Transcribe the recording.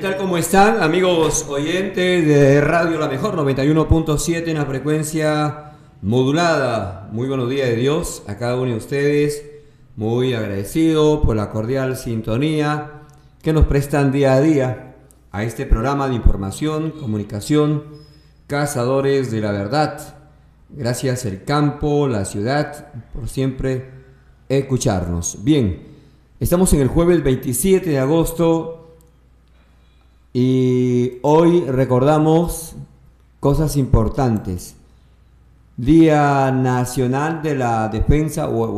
tal? ¿Cómo están, amigos oyentes de Radio La Mejor 91.7 en la frecuencia modulada? Muy buenos días de Dios a cada uno de ustedes. Muy agradecido por la cordial sintonía que nos prestan día a día a este programa de información, comunicación, Cazadores de la Verdad. Gracias el campo, la ciudad, por siempre escucharnos. Bien, estamos en el jueves 27 de agosto y hoy recordamos cosas importantes. Día Nacional de la Defensa o